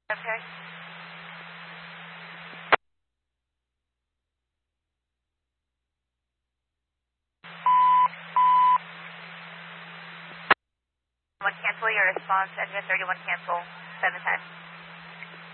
Okay. One cancel your response, engine 31 cancel, 710.